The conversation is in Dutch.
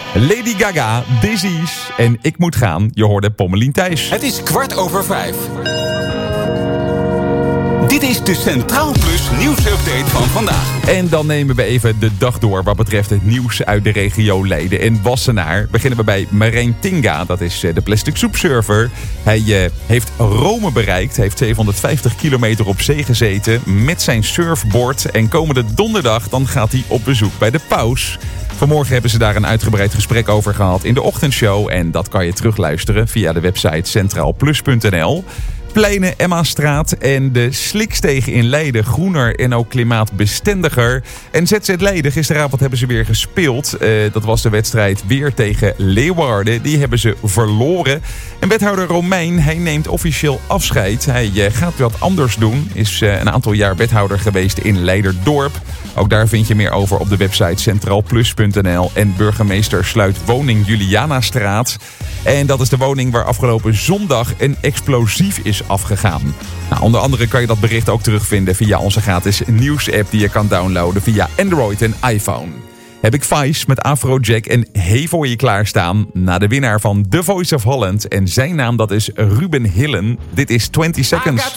Lady Gaga, Disease en Ik Moet Gaan. Je hoorde Pommelien Thijs. Het is 5:15. Dit is de Centraal Plus nieuwsupdate van vandaag. En dan nemen we even de dag door wat betreft het nieuws uit de regio Leiden en Wassenaar. Beginnen we bij Marijn Tinga, dat is de plastic soepsurfer. Hij heeft Rome bereikt, heeft 750 kilometer op zee gezeten met zijn surfboard. En komende donderdag dan gaat hij op bezoek bij de paus. Vanmorgen hebben ze daar een uitgebreid gesprek over gehad in de ochtendshow. En dat kan je terugluisteren via de website centraalplus.nl. Pleinen Emmastraat en de Slikstegen in Leiden groener en ook klimaatbestendiger. En ZZ Leiden, gisteravond hebben ze weer gespeeld. Dat was de wedstrijd weer tegen Leeuwarden. Die hebben ze verloren. En wethouder Romein, hij neemt officieel afscheid. Hij gaat wat anders doen. Is een aantal jaar wethouder geweest in Leiderdorp. Ook daar vind je meer over op de website centraalplus.nl. En burgemeester sluit woning Julianastraat. En dat is de woning waar afgelopen zondag een explosief is afgegaan. Nou, onder andere kan je dat bericht ook terugvinden via onze gratis nieuwsapp die je kan downloaden via Android en iPhone. Heb ik Vice met Afrojack en Hey voor je klaarstaan na de winnaar van The Voice of Holland. En zijn naam dat is Ruben Hillen. Dit is 20 Seconds.